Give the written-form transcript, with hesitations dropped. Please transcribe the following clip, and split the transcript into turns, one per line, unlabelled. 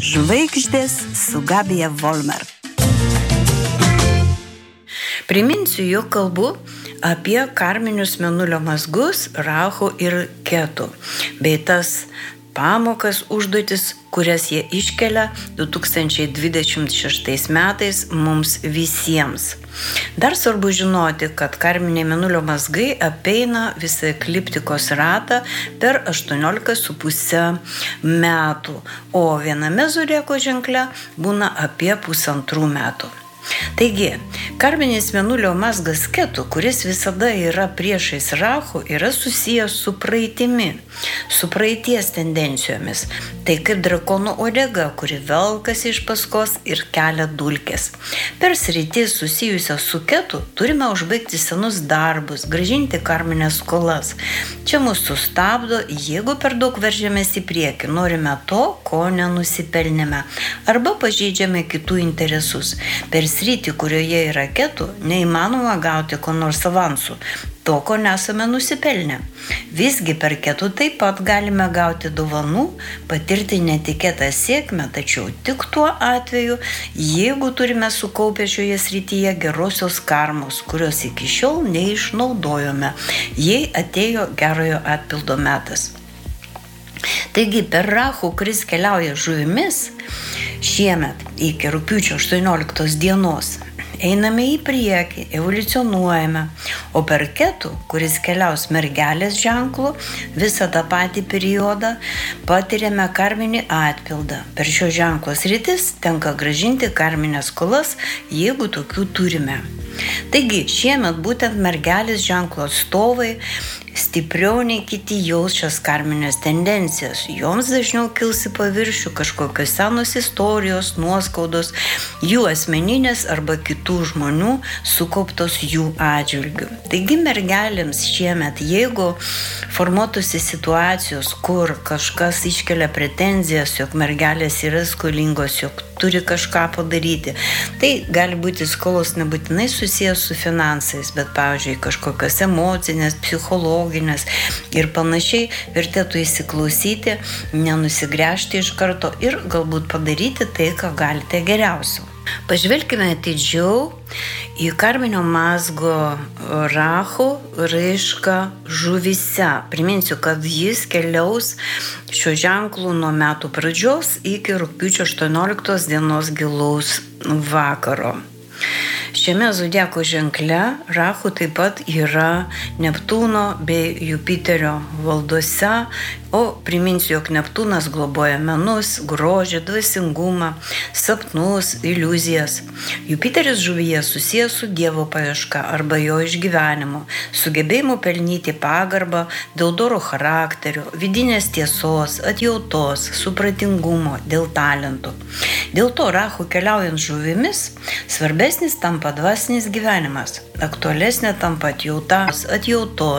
Žvaigždės su Gabija Volmer. Priminsiu, jog kalbu apie karminius mėnulio mazgus Rahu ir Ketu, bei tas pamokas, užduotis, kurias jie iškelia 2026 metais mums visiems. Dar svarbu žinoti, kad karminiai mėnulio mazgai apeina visą ekliptikos ratą per 18,5 metų, o viename zodiako ženkle būna apie 1,5 metų. Taigi, karminis mėnulio mazgas Ketu, kuris visada yra priešais Rahu, yra susijęs su praeitimi, su praeities tendencijomis. Tai kaip drakono uodega, kuri velkasi iš paskos ir kelia dulkes. Per sritis susijusią su Ketu turime užbaigti senus darbus, grąžinti karminės skolas. Čia mus sustabdo, jeigu per daug veržiamės į priekį, norime to, ko nenusipelnėme, arba pažeidžiame kitų interesus. Per sritį, kurioje yra Ketu, neįmanoma gauti ko nors avansų, to, ko nesame nusipelnę. Visgi per Ketu taip pat galime gauti dovanų, patirti netikėtą sėkmę, tačiau tik tuo atveju, jeigu turime sukaupę šioje srityje gerosios karmos, kurios iki šiol neišnaudojome, jei atėjo gerojo atpildo metas. Taigi, per Rahu, kuris keliauja žuvimis, šiemet iki rugpjūčio 18 dienos einame į priekį, evoliucionuojame, o per Ketu, kuris keliaus mergelės ženklu, visą tą patį periodą patiriame karminį atpildą. Per šio ženklo sritis tenka grąžinti karminės skolas, jeigu tokių turime. Taigi, šiemet būtent mergelės ženklo atstovai stipriau nei kiti jaus šias karminės tendencijas. Joms dažniau kils į paviršių kažkokios senos istorijos, nuoskaudos, jų asmeninės arba kitų žmonių sukauptos jų atžvilgių. Taigi mergelėms šiemet, jeigu formuotųsi situacijos, kur kažkas iškelia pretenzijas, jog mergelės yra skolingos, jog turi kažką padaryti, tai gali būti skolos nebūtinai susijęs su finansais, bet, pavyzdžiui, kažkokios emocinės, psichologinės ir panašiai, vertėtų įsiklausyti, nenusigręžti iš karto ir galbūt padaryti tai, ką galite geriausio. Pažvelkime atidžiau į karminio mazgo Rahu raišką žuvyse. Priminsiu, kad jis keliaus šio ženklų nuo metų pradžios iki rugpjūčio 18 dienos gilaus vakaro. Šiame zodiako ženkle Rahu taip pat yra Neptūno bei Jupiterio valdose, o priminsiu, jog Neptūnas globoja menus, grožį, dvasingumą, sapnus, iliuzijas. Jupiteris žuvyje susijęs su Dievo paieška arba jo išgyvenimu, sugebėjimu pelnyti pagarbą dėl doro charakterio, vidinės tiesos, atjautos, supratingumo, dėl talentų. Dėl to Rahu keliaujant žuvimis svarbesnis tampa dvasinis gyvenimas, aktualesnė tampa atjautos,